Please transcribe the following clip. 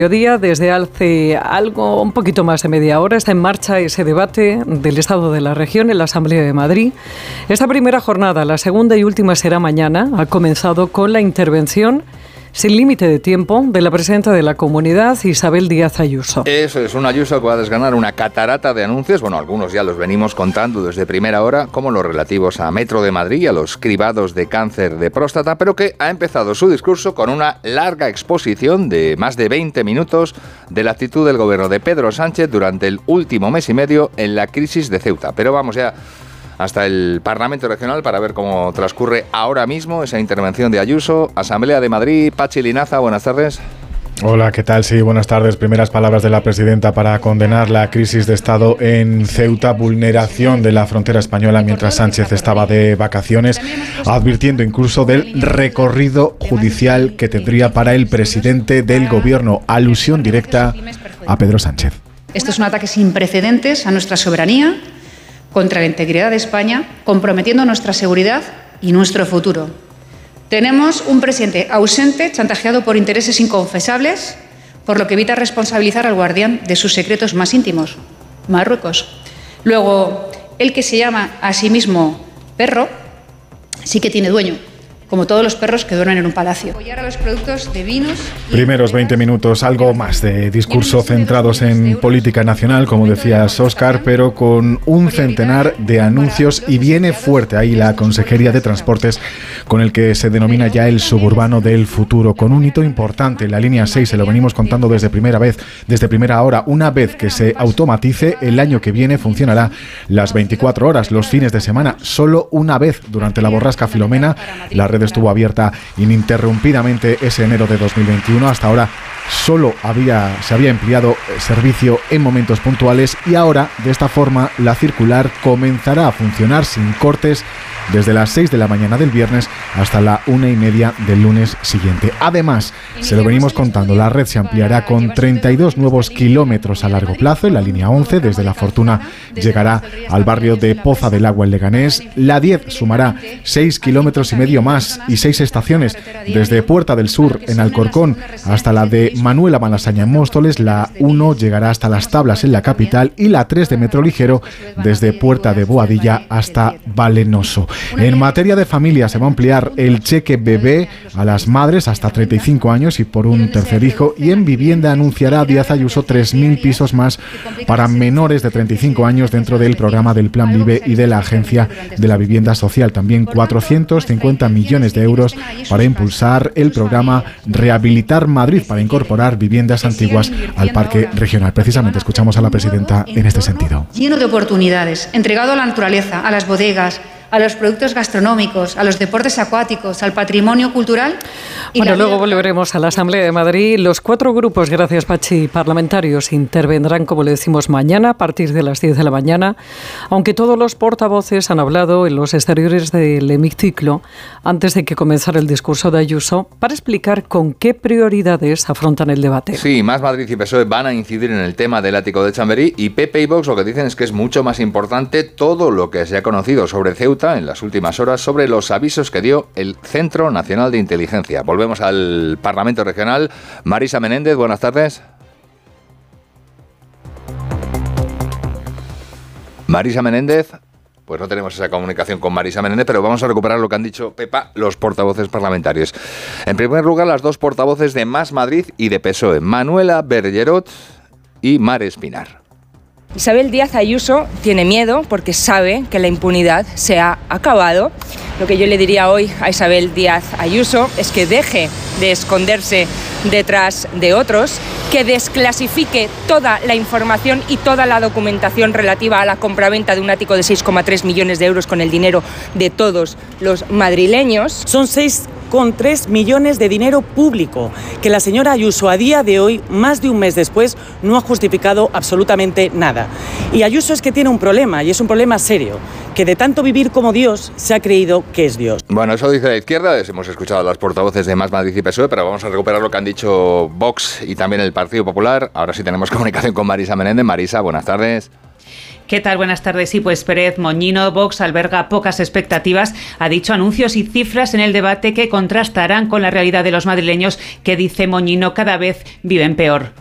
Mediodía, desde hace un poquito más de media hora, está en marcha ese debate del estado de la región en la Asamblea de Madrid. Esta primera jornada, la segunda y última será mañana, ha comenzado con la intervención sin límite de tiempo de la presidenta de la Comunidad, Isabel Díaz Ayuso. Eso es, un Ayuso que va a desgranar una catarata de anuncios, bueno, algunos ya los venimos contando desde primera hora, como los relativos a Metro de Madrid y a los cribados de cáncer de próstata, pero que ha empezado su discurso con una larga exposición de más de 20 minutos de la actitud del gobierno de Pedro Sánchez durante el último mes y medio en la crisis de Ceuta. Pero vamos ya hasta el Parlamento Regional para ver cómo transcurre ahora mismo esa intervención de Ayuso. Asamblea de Madrid, Pachi Linaza, buenas tardes. Hola, ¿qué tal? Sí, buenas tardes. Primeras palabras de la presidenta para condenar la crisis de Estado en Ceuta, vulneración de la frontera española mientras Sánchez estaba de vacaciones, advirtiendo incluso del recorrido judicial que tendría para el presidente del Gobierno. Alusión directa a Pedro Sánchez. Esto es un ataque sin precedentes a nuestra soberanía, contra la integridad de España, comprometiendo nuestra seguridad y nuestro futuro. Tenemos un presidente ausente, chantajeado por intereses inconfesables, por lo que evita responsabilizar al guardián de sus secretos más íntimos, Marruecos. Luego, el que se llama a sí mismo perro, sí que tiene dueño, como todos los perros que duermen en un palacio. Apoyar a los productos de vinos. Primeros 20 minutos, algo más de discurso centrados en política nacional, como decías, Óscar, pero con un centenar de anuncios, y viene fuerte ahí la Consejería de Transportes, con el que se denomina ya el suburbano del futuro, con un hito importante, la línea 6, se lo venimos contando desde primera hora. Una vez que se automatice, el año que viene funcionará las 24 horas, los fines de semana, solo una vez durante la borrasca Filomena. La red estuvo abierta ininterrumpidamente ese enero de 2021. Hasta ahora solo se había empleado servicio en momentos puntuales, y ahora, de esta forma, la circular comenzará a funcionar sin cortes desde las 6 de la mañana del viernes hasta la 1:30 del lunes siguiente. Además, se lo venimos contando, la red se ampliará con 32 nuevos kilómetros a largo plazo. En la línea 11, desde La Fortuna, llegará al barrio de Poza del Agua en Leganés. La 10 sumará 6,5 kilómetros más y 6 estaciones, desde Puerta del Sur en Alcorcón hasta la de Manuela Malasaña en Móstoles. La 1 llegará hasta Las Tablas en la capital, y la 3 de metro ligero desde Puerta de Boadilla hasta Valenoso. En materia de familia, se va a ampliar el cheque bebé a las madres hasta 35 años y por un tercer hijo, y en vivienda anunciará Díaz Ayuso 3.000 pisos más para menores de 35 años dentro del programa del Plan Vive y de la Agencia de la Vivienda Social. También 450 millones de euros para impulsar el programa Rehabilitar Madrid, para incorporar viviendas antiguas al parque regional. Precisamente escuchamos a la presidenta en este sentido. Lleno de oportunidades, entregado a la naturaleza, a las bodegas, a los productos gastronómicos, a los deportes acuáticos, al patrimonio cultural. Bueno, luego volveremos a la Asamblea de Madrid. Los 4 grupos, gracias Pachi, parlamentarios, intervendrán, como le decimos, mañana a partir de las 10 de la mañana, aunque todos los portavoces han hablado en los exteriores del hemiciclo antes de que comenzara el discurso de Ayuso, para explicar con qué prioridades afrontan el debate. Sí, Más Madrid y PSOE van a incidir en el tema del ático de Chamberí, y PP y Vox lo que dicen es que es mucho más importante todo lo que se ha conocido sobre Ceuta en las últimas horas, sobre los avisos que dio el Centro Nacional de Inteligencia. Volvemos al Parlamento Regional. Marisa Menéndez, buenas tardes. Marisa Menéndez. Pues no tenemos esa comunicación con Marisa Menéndez, pero vamos a recuperar lo que han dicho, Pepa, los portavoces parlamentarios. En primer lugar, las dos portavoces de Más Madrid y de PSOE, Manuela Bergerot y Mar Espinar. Isabel Díaz Ayuso tiene miedo porque sabe que la impunidad se ha acabado. Lo que yo le diría hoy a Isabel Díaz Ayuso es que deje de esconderse detrás de otros, que desclasifique toda la información y toda la documentación relativa a la compraventa de un ático de 6,3 millones de euros con el dinero de todos los madrileños. Son 6,3 millones de dinero público que la señora Ayuso a día de hoy, más de un mes después, no ha justificado absolutamente nada. Y Ayuso es que tiene un problema, y es un problema serio, que de tanto vivir como Dios se ha creído que es Dios. Bueno, eso dice la izquierda. Hemos escuchado a las portavoces de Más Madrid y PSOE, pero vamos a recuperar lo que han dicho Vox y también el Partido Popular. Ahora sí tenemos comunicación con Marisa Menéndez. Marisa, buenas tardes. ¿Qué tal? Buenas tardes. Sí, pues Pérez Moñino, Vox alberga pocas expectativas. Ha dicho anuncios y cifras en el debate que contrastarán con la realidad de los madrileños que, dice Moñino, cada vez viven peor.